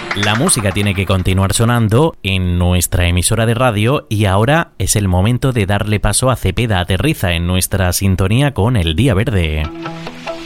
La música tiene que continuar sonando en nuestra emisora de radio y ahora es el momento de darle paso a Cepeda Aterriza en nuestra sintonía con El Día Verde.